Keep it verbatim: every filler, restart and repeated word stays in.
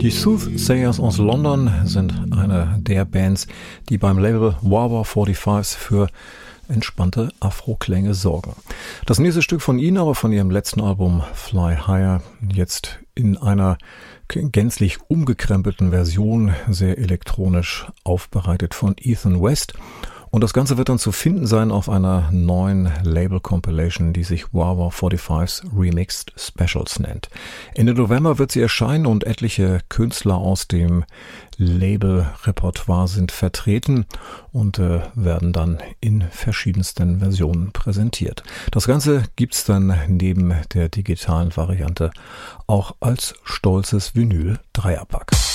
Die Soothsayers aus London sind eine der Bands, die beim Label Wawa fünfundvierzig für entspannte Afro-Klänge sorgen. Das nächste Stück von ihnen, aber von ihrem letzten Album Fly Higher, jetzt in einer gänzlich umgekrempelten Version, sehr elektronisch aufbereitet von Ethan West. Und das Ganze wird dann zu finden sein auf einer neuen Label-Compilation, die sich Wawa fünfundvierzig Remixed Specials nennt. Ende November wird sie erscheinen und etliche Künstler aus dem Label-Repertoire sind vertreten und äh, werden dann in verschiedensten Versionen präsentiert. Das Ganze gibt's dann neben der digitalen Variante auch als stolzes Vinyl-Dreierpack.